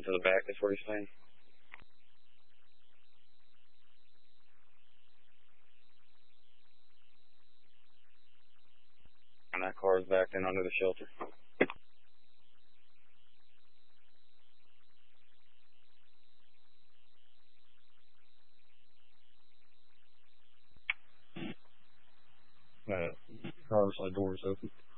to the back, is what he's saying. And that car is backed in under the shelter. Car side door is open.